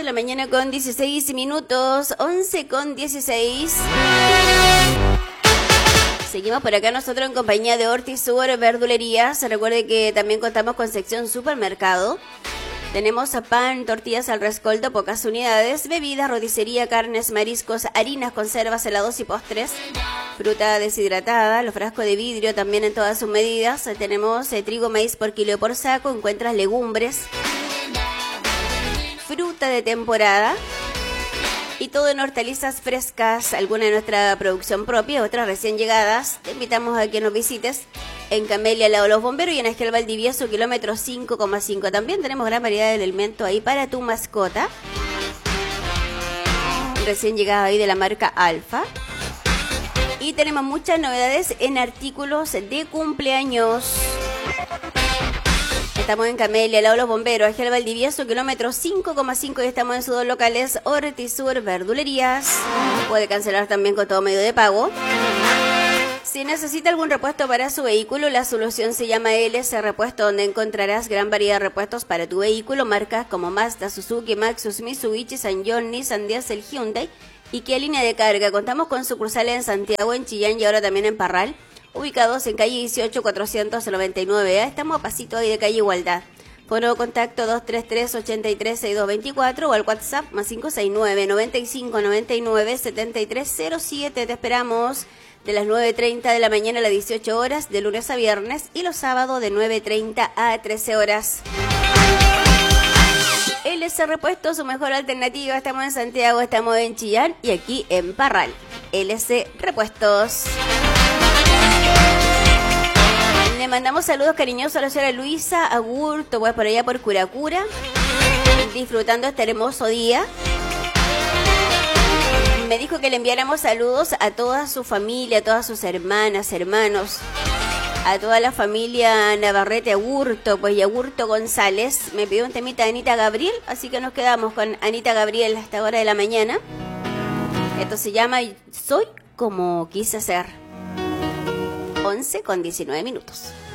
la mañana con 16 minutos, 11 con 16. Seguimos por acá nosotros en compañía de Hortisur Verdulerías. Recuerde que también contamos con sección supermercado. Tenemos pan, tortillas al rescoldo, pocas unidades, bebidas, roticería, carnes, mariscos, harinas, conservas, helados y postres, fruta deshidratada, los frascos de vidrio también en todas sus medidas. Tenemos trigo, maíz por kilo y por saco, encuentras legumbres, fruta de temporada y todo en hortalizas frescas, alguna de nuestra producción propia, otras recién llegadas. Te invitamos a que nos visites en Camelia, al lado de los bomberos, y en Esquel Valdivieso, kilómetro 5,5. También tenemos gran variedad de alimentos ahí para tu mascota. Recién llegada ahí de la marca Alfa. Y tenemos muchas novedades en artículos de cumpleaños. Estamos en Camelia, al lado de los bomberos, Esquel Valdivieso, kilómetro 5,5, y estamos en sus dos locales, Hortisur Verdulerías. Puede cancelar también con todo medio de pago. Si necesita algún repuesto para su vehículo, la solución se llama LS Repuesto, donde encontrarás gran variedad de repuestos para tu vehículo, marcas como Mazda, Suzuki, Maxus, Mitsubishi, Sanyong, Nissan, Diesel, Hyundai y Kia línea de carga. Contamos con sucursales en Santiago, en Chillán y ahora también en Parral, ubicados en calle 18 499. Estamos a pasito ahí de calle Igualdad. Foro de contacto 233-83-6224 o al WhatsApp más 569-9599-7307. Te esperamos de las 9:30 de la mañana a las 18 horas, de lunes a viernes, y los sábados de 9:30 a 13 horas. LS Repuesto, su mejor alternativa. Estamos en Santiago, estamos en Chillán y aquí en Parral. LS Repuestos. Le mandamos saludos cariñosos a la señora Luisa Agurto, pues por allá por Curacura, disfrutando este hermoso día. Me dijo que le enviáramos saludos a toda su familia, a todas sus hermanas, hermanos, a toda la familia Navarrete Agurto, pues, y Agurto González. Me pidió un temita de Anita Gabriel, así que nos quedamos con Anita Gabriel hasta hora de la mañana. Esto se llama Soy como quise ser. 11 con 19 minutos.